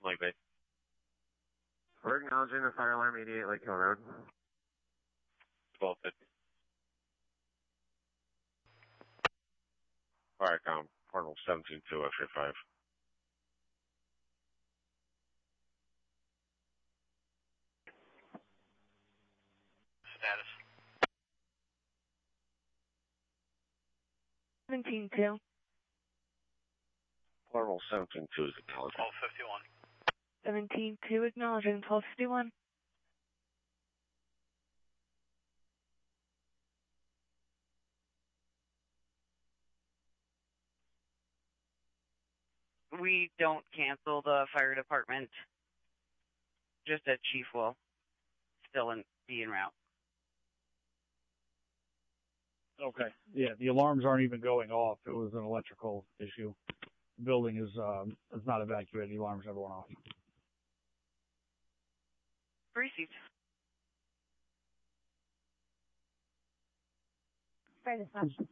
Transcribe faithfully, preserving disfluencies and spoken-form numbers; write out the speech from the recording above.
Lake Bay. We're acknowledging the fire alarm eighty-eight Lake Hill Road. twelve fifty. Firecom, portable seventeen two, X-ray five. Status. seventeen two. Portable seventeen two is acknowledged. twelve fifty-one. seventeen two acknowledging twelve fifty-one. We don't cancel the fire department. Just a chief will still in, be en route. Okay. Yeah, the alarms aren't even going off. It was an electrical issue. The building is um, is not evacuated. The alarms never went off. Received. Fire dispatch.